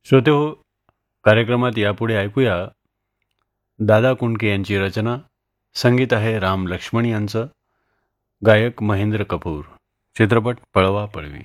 श्रोतेहो, कार्यक्रमात यापुढे ऐकूया दादा कुंडके यांची रचना. संगीत आहे राम लक्ष्मण यांचं. गायक महेंद्र कपूर. चित्रपट पळवा पळवी.